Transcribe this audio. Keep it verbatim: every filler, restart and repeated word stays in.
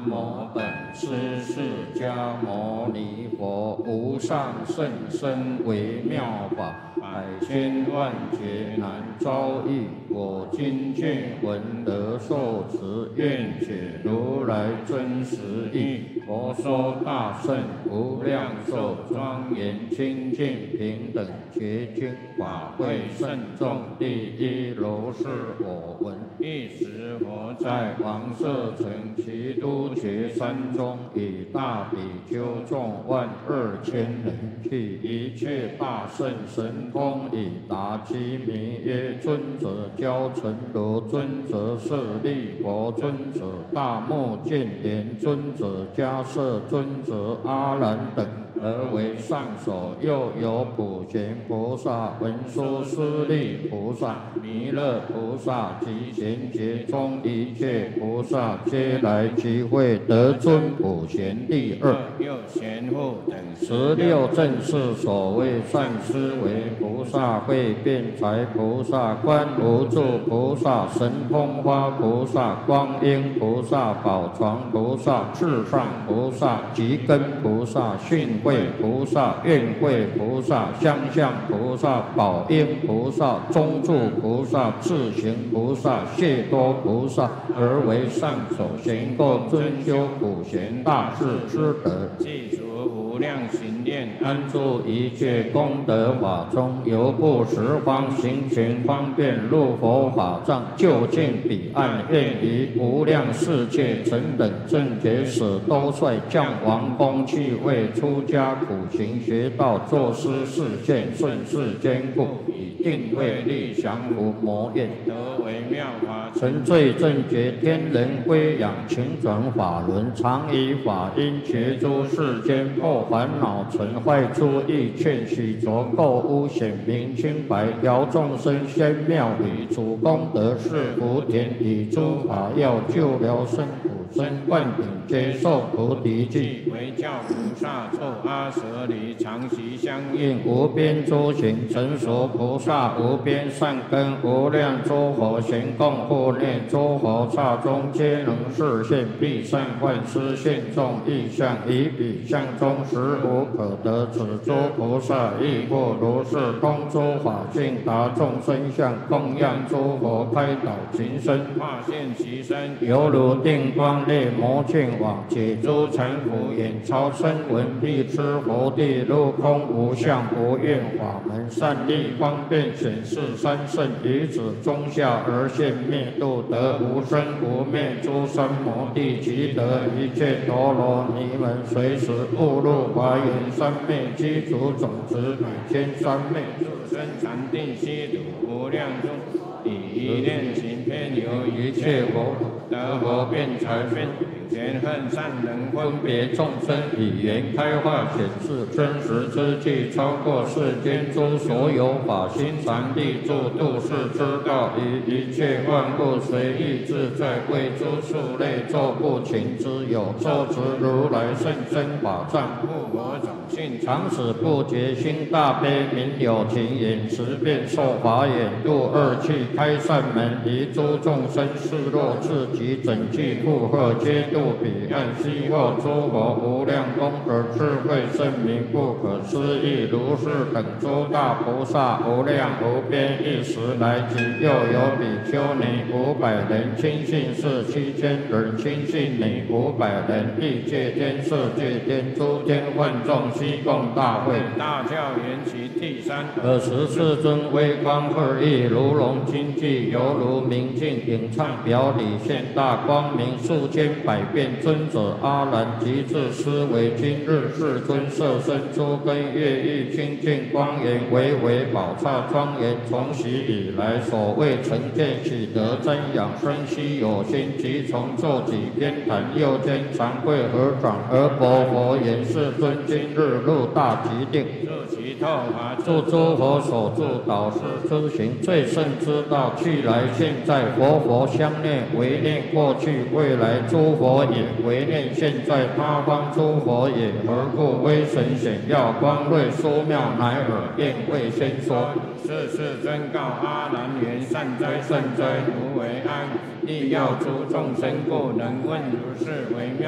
无本师释迦牟尼佛，无上甚深微妙法，百千万劫难遭遇。我今见闻得受持，愿解如来真实义。佛说大圣无量寿庄严清净平等觉经法会慎重第一如是我闻。一时佛在王舍城其都觉山中，以大比丘众万二千人，去一切大圣神通以达其名曰尊者交陈罗尊者舍利佛尊者大目犍连尊者迦摄尊者阿难等，而为上首。又有普贤菩萨、文殊师利菩萨、弥勒菩萨及贤劫中一切菩萨，皆来集会，得尊普贤第二。又贤护等十六正是所谓善思维菩萨、会辩才菩萨、观无住菩萨、神通花菩萨、光阴菩萨、宝床菩萨、至上菩萨、吉根菩萨、训慧菩萨、愿慧菩萨、相向菩萨、宝应菩萨、中住菩萨、智行菩萨、谢多菩萨，而为上首，行够尊修普贤大士之德，记除无量行念，安住一切功德法中，由不十方行权方便入佛法藏，就近彼岸，愿于无量世界成等正觉使都率降王宫去，为出家苦行学道，作师示现，顺世坚固，以定慧力降伏魔怨，得为妙法，成罪正觉天人归养，勤转法轮，常以法音觉诸世间破烦恼，存坏诸意，劝许着垢污，显明清白，调众生仙妙理，主功德是福田，以诸法要救疗生苦生灌顶，接受菩提记，为教菩萨作阿舍离，常习相应，无边诸行成熟菩萨，无边善根，无量诸佛行供护念，诸佛刹中皆能示现，必善幻施现众意象，以彼相中实无可得。此诸菩萨亦复如是，通诸法性，达众生相，供养诸佛，开导情身，化现其身，犹如定光烈魔镜网，解诸尘浮，眼超声闻，必知佛地入空无相无愿法门，善利方便显示三圣，于此中下而现灭度，得无生无灭诸三摩地，即得一切陀罗尼门，随时误入华严三昧，积足种子百千三昧，入生禅定悉土无量中，以一念行偏由一切佛得佛辩才分前恨善人分别众生，以言开化显示真实之际，超过世间诸所有法，心常立住度世之道，以一切万物随意自在，为诸数类作不勤之有，受持如来圣真法藏，护我种性，常使不觉心大悲，明有情眼识变受法眼，度二气开善门，离诸众生示弱自己，整具负荷皆度彼岸，悉获诸佛无量功德智慧圣明，不可思议。如是等诸大菩萨无量无边，一时来集。又有比丘尼五百人，亲信士七千人，亲信女五百人，欲界天色界天诸天万众悉共大会。大教缘起第三。尔时世尊威光二翼，如龙金髻，犹如明镜，影唱表里现大光明，数千百变尊者阿难及至思维，今日世尊摄身诸根乐意清净光严，唯唯宝刹庄严，从昔以来所谓成见喜得瞻仰生息有心，即从作己偏袒，右肩长跪合掌，而薄佛言：世尊今日入大极定，入其透法，助诸佛所助导师之行，最胜之道，去来现在，佛佛相念，唯念过去未来诸佛也，唯念现在他方诸佛也。何故威神显耀，光瑞殊妙，乃尔便未先说。是世尊告阿难言：善哉善哉，如为安，亦要诸众生故，能问如是为妙。